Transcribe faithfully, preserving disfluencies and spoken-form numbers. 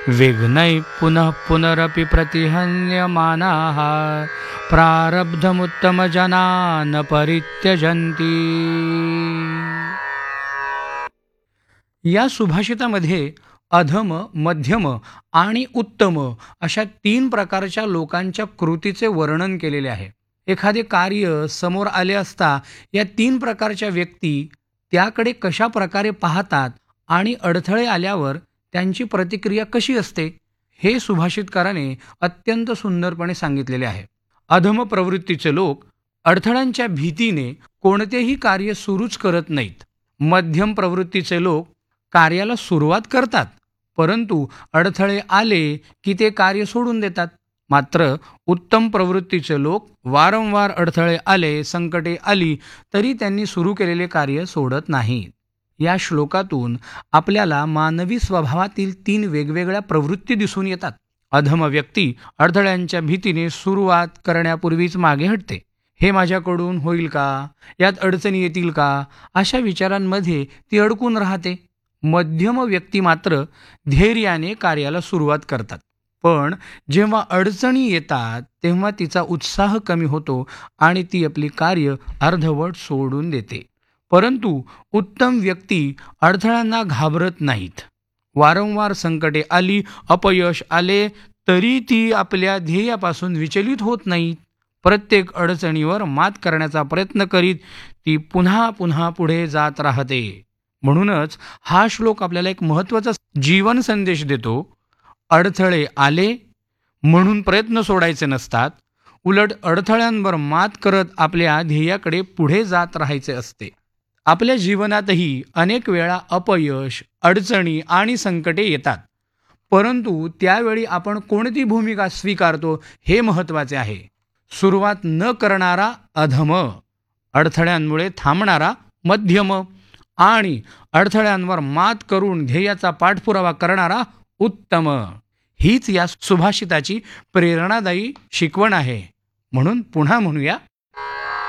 विघ्नै पुनः पुनरपि प्रतिहन्यमानाः प्रारब्धमुत्तमजनान् परित्यजन्ति। या सुभाषितामध्ये अधम, मध्यम आणि उत्तम अशा तीन प्रकारच्या लोकांच्या कृतीचे वर्णन केलेले आहे। एखादे कार्य समोर आले असता या तीन प्रकारच्या व्यक्ती त्याकडे कशा प्रकारे पाहतात आणि अडथळे आल्यावर त्यांची प्रतिक्रिया कशी असते हे सुभाषितकाराने अत्यंत सुंदरपणे सांगितलेले आहे। अधम प्रवृत्तीचे लोक अडथळ्यांच्या भीतीने कोणतेही कार्य सुरूच करत नाहीत। मध्यम प्रवृत्तीचे लोक कार्याला सुरुवात करतात, परंतु अडथळे आले की ते कार्य सोडून देतात। मात्र उत्तम प्रवृत्तीचे लोक वारंवार अडथळे आले, संकटे आली तरी त्यांनी सुरू केलेले कार्य सोडत नाहीत। या श्लोकातून आपल्याला मानवी स्वभावातील तीन वेगवेगळ्या प्रवृत्ती दिसून येतात। अधम व्यक्ती अडथळ्यांच्या भीतीने सुरुवात करण्यापूर्वीच मागे हटते। हे माझ्याकडून होईल का, यात अडचणी येतील का, अशा विचारांमध्ये ती अडकून राहते। मध्यम व्यक्ती मात्र धैर्याने कार्याला सुरुवात करतात, पण जेव्हा अडचणी येतात तेव्हा तिचा उत्साह कमी होतो आणि ती आपली कार्य अर्धवट सोडून देते। परंतु उत्तम व्यक्ती अडथळ्यांना घाबरत नाहीत। वारंवार संकटे आली, अपयश आले तरी ती आपल्या ध्येयापासून विचलित होत नाहीत। प्रत्येक अडचणीवर मात करण्याचा प्रयत्न करीत ती पुन्हा पुन्हा पुढे जात राहते। म्हणूनच हा श्लोक आपल्याला एक महत्त्वाचा जीवन संदेश देतो। अडथळे आले म्हणून प्रयत्न सोडायचे नसतात, उलट अडथळ्यांवर मात करत आपल्या ध्येयाकडे पुढे जात राहायचे असते। आपल्या जीवनातही अनेक वेळा अपयश, अडचणी आणि संकटे येतात, परंतु त्यावेळी आपण कोणती भूमिका स्वीकारतो हे महत्त्वाचे आहे। सुरुवात न करणारा अधम, अडथळ्यांमुळे थांबणारा मध्यम आणि अडथळ्यांवर मात करून ध्येयाचा पाठपुरावा करणारा उत्तम, हीच या सुभाषिताची प्रेरणादायी शिकवण आहे। म्हणून पुन्हा म्हणूया,